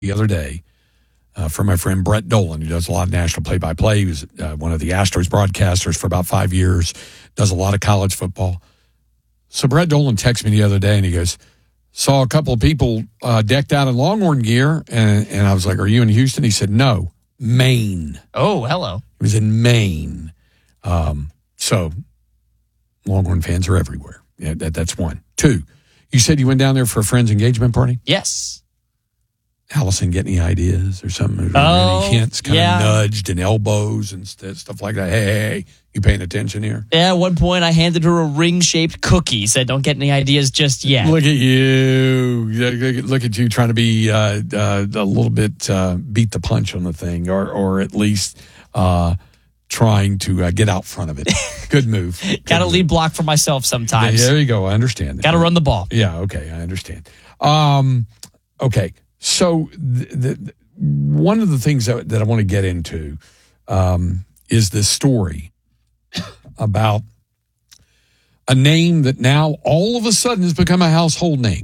the other day from my friend Brett Dolan, who does a lot of national play-by-play. He was one of the Astros broadcasters for about 5 years, does a lot of college football. So Brett Dolan texted me the other day, and he goes, saw a couple of people decked out in Longhorn gear, and I was like, are you in Houston? He said, no, Maine. Oh, hello. He was in Maine. So Longhorn fans are everywhere. Yeah, that's one. Two, you said you went down there for a friend's engagement party? Yes. Allison, get any ideas or something? Any hints, kind of nudged and elbows and stuff like that? Hey, you paying attention here? Yeah, at one point I handed her a ring-shaped cookie, said don't get any ideas just yet. Look at you. Look at you trying to be a little bit beat the punch on the thing or at least trying to get out front of it. Good move. Got to lead block for myself sometimes. There you go. I understand. Got to run the ball. Yeah, okay. I understand. Okay. So one of the things that I want to get into is this story about a name that now all of a sudden has become a household name.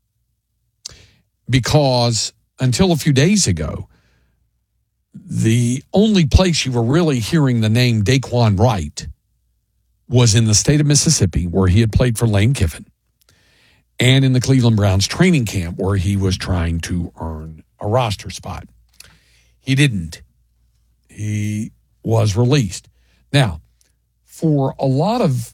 Because until a few days ago, the only place you were really hearing the name Daquan Wright was in the state of Mississippi, where he had played for Lane Kiffin, and in the Cleveland Browns training camp, where he was trying to earn a roster spot. He didn't. He was released. Now, for a lot of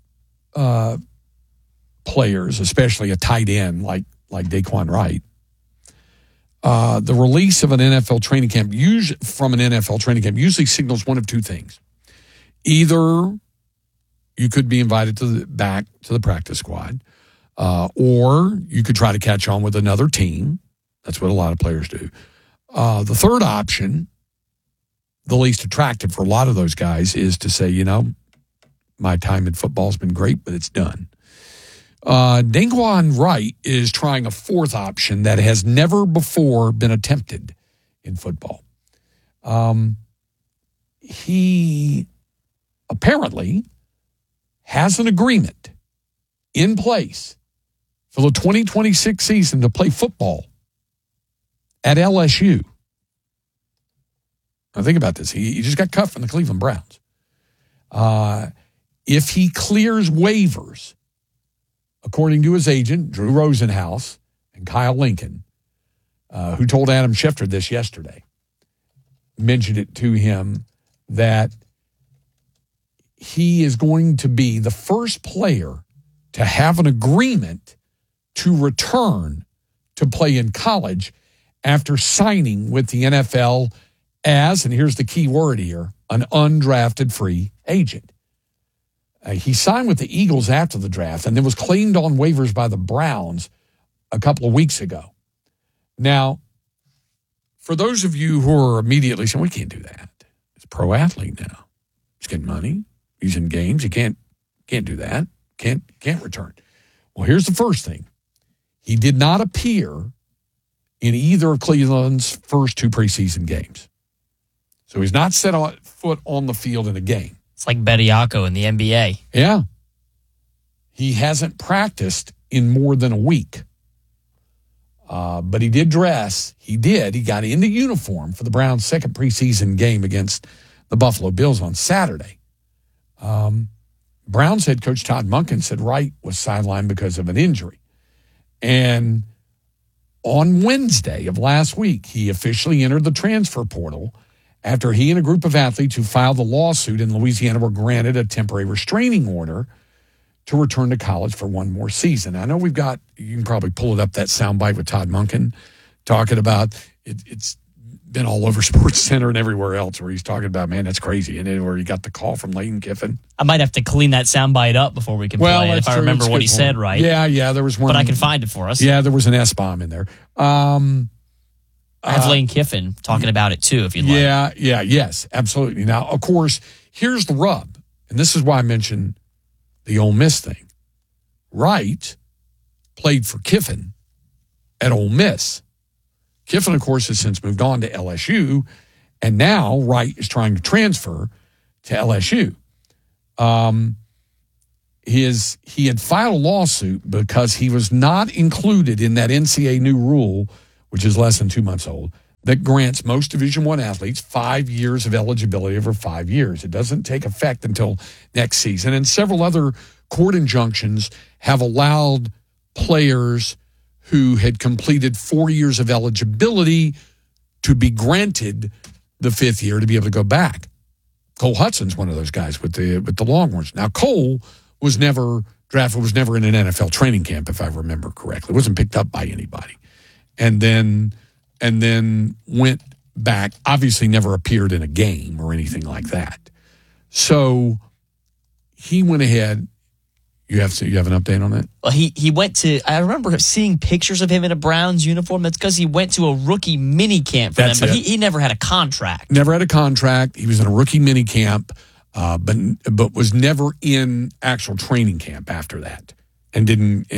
players, especially a tight end like Daquan Wright, the release of an NFL training camp, from an NFL training camp, usually signals one of two things. Either you could be invited back to the practice squad, or you could try to catch on with another team. That's what a lot of players do. The third option, the least attractive for a lot of those guys, is to say, my time in football has been great, but it's done. Daquan Wright is trying a fourth option that has never before been attempted in football. He apparently has an agreement in place for the 2026 season to play football at LSU. Now think about this. He just got cut from the Cleveland Browns. If he clears waivers, according to his agent, Drew Rosenhaus, and Kyle Lincoln, who told Adam Schefter this yesterday, mentioned it to him that he is going to be the first player to have an agreement to return to play in college after signing with the NFL as, and here's the key word here, an undrafted free agent. He signed with the Eagles after the draft and then was claimed on waivers by the Browns a couple of weeks ago. Now, for those of you who are immediately saying, we can't do that. He's a pro athlete now. He's getting money. He's in games. He can't do that. Can't return. Well, here's the first thing. He did not appear in either of Cleveland's first two preseason games. So he's not set foot on the field in a game. It's like Bediako in the NBA. Yeah. He hasn't practiced in more than a week. But he did dress. He got into uniform for the Browns' second preseason game against the Buffalo Bills on Saturday. Browns head coach Todd Monken said Wright was sidelined because of an injury. And on Wednesday of last week, he officially entered the transfer portal after he and a group of athletes who filed a lawsuit in Louisiana were granted a temporary restraining order to return to college for one more season. I know you can probably pull it up, that soundbite with Todd Monken talking about it's been all over Sports Center and everywhere else where he's talking about, man, that's crazy. And then where he got the call from Lane Kiffin. I might have to clean that soundbite up before we can play it if I remember what he said right. Yeah, there was one. But I can find it for us. Yeah, there was an S-bomb in there. I have Lane Kiffin talking about it too, if you'd like. Yes, absolutely. Now, of course, here's the rub, and this is why I mentioned the Ole Miss thing. Wright played for Kiffin at Ole Miss. Kiffin, of course, has since moved on to LSU, and now Wright is trying to transfer to LSU. He had filed a lawsuit because he was not included in that NCAA new rule, which is less than 2 months old, that grants most Division I athletes 5 years of eligibility over 5 years. It doesn't take effect until next season. And several other court injunctions have allowed players who had completed 4 years of eligibility to be granted the 5th year to be able to go back. Cole Hudson's one of those guys with the Longhorns. Now, Cole was never drafted, was never in an NFL training camp, if I remember correctly. Wasn't picked up by anybody. And then went back, obviously never appeared in a game or anything like that. So he went ahead. You have an update on that? Well, he went to, I remember seeing pictures of him in a Browns uniform. That's because he went to a rookie mini camp for them, but he never had a contract. Never had a contract. He was in a rookie mini camp, but was never in actual training camp after that, and didn't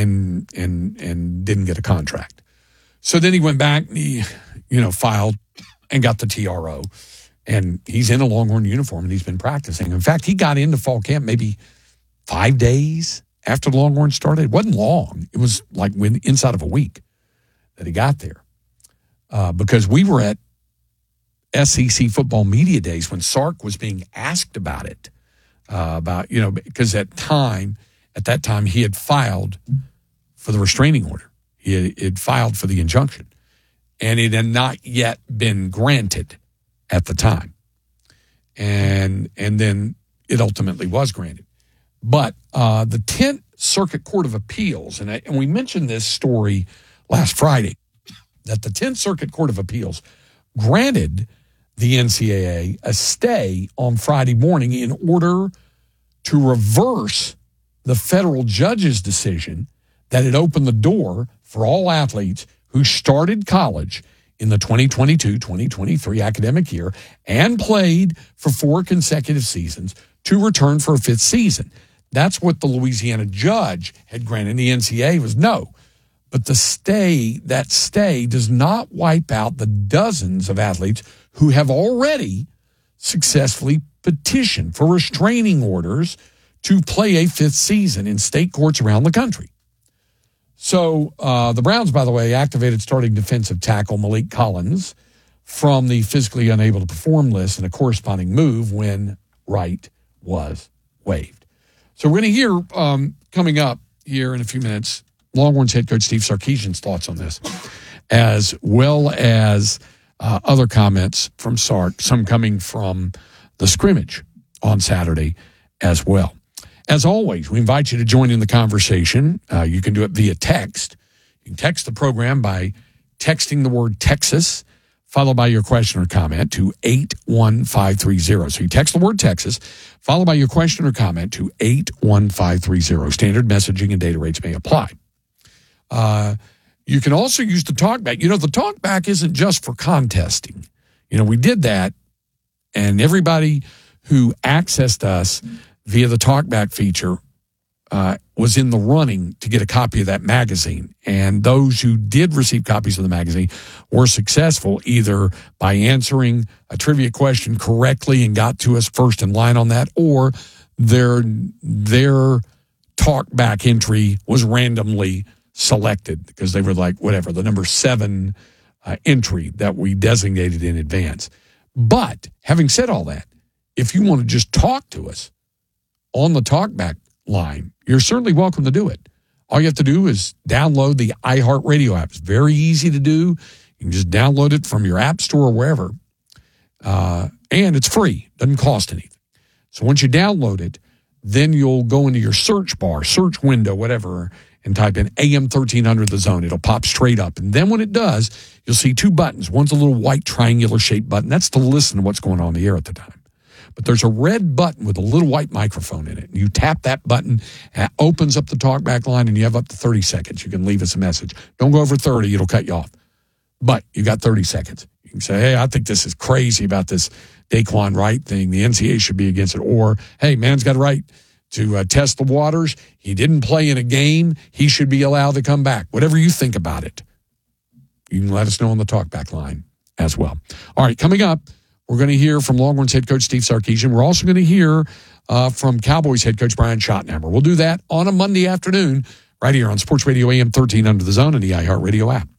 get a contract. So then he went back and he, filed and got the TRO, and he's in a Longhorn uniform and he's been practicing. In fact, he got into fall camp maybe 5 days after the Longhorns started. It wasn't long. It was like inside of a week that he got there, because we were at SEC football media days when Sark was being asked about it, because at that time he had filed for the restraining order. He had filed for the injunction, and it had not yet been granted at the time. And then it ultimately was granted. But the 10th Circuit Court of Appeals, and we mentioned this story last Friday, that the 10th Circuit Court of Appeals granted the NCAA a stay on Friday morning in order to reverse the federal judge's decision that had opened the door for all athletes who started college in the 2022-2023 academic year and played for 4 consecutive seasons to return for a 5th season. That's what the Louisiana judge had granted. The NCAA was no. But that stay does not wipe out the dozens of athletes who have already successfully petitioned for restraining orders to play a 5th season in state courts around the country. So the Browns, by the way, activated starting defensive tackle Malik Collins from the physically unable to perform list in a corresponding move when Wright was waived. So we're going to hear coming up here in a few minutes Longhorns head coach Steve Sarkisian's thoughts on this, as well as other comments from Sark, some coming from the scrimmage on Saturday as well. As always, we invite you to join in the conversation. You can do it via text. You can text the program by texting the word Texas, followed by your question or comment to 81530. So you text the word Texas, followed by your question or comment to 81530. Standard messaging and data rates may apply. You can also use the TalkBack. The TalkBack isn't just for contesting. We did that, and everybody who accessed us via the TalkBack feature was in the running to get a copy of that magazine. And those who did receive copies of the magazine were successful either by answering a trivia question correctly and got to us first in line on that, or their TalkBack entry was randomly selected because they were the number 7 entry that we designated in advance. But having said all that, if you want to just talk to us on the TalkBack line, you're certainly welcome to do it. All you have to do is download the iHeartRadio app. It's very easy to do. You can just download it from your app store or wherever. And it's free. Doesn't cost anything. So once you download it, then you'll go into your search bar, search window, whatever, and type in AM 1300 The Zone. It'll pop straight up. And then when it does, you'll see 2 buttons. One's a little white triangular-shaped button. That's to listen to what's going on in the air at the time. But there's a red button with a little white microphone in it. You tap that button, and it opens up the TalkBack line, and you have up to 30 seconds. You can leave us a message. Don't go over 30. It'll cut you off. But you got 30 seconds. You can say, hey, I think this is crazy about this Daquan Wright thing. The NCAA should be against it. Or, hey, man's got a right to test the waters. He didn't play in a game. He should be allowed to come back. Whatever you think about it, you can let us know on the TalkBack line as well. All right, coming up, we're going to hear from Longhorns head coach Steve Sarkisian. We're also going to hear from Cowboys head coach Brian Schottenheimer. We'll do that on a Monday afternoon right here on Sports Radio AM 1300 The Zone and the iHeartRadio app.